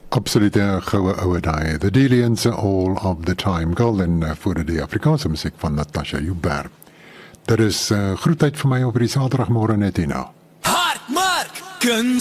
Absolute goue oue daai. The Delians All of the Time. Golden voor die Afrikaanse musiek van Natasha Joubert. Dit is groetheid vir my op die Saterdagmôre net hierna. Hartmark,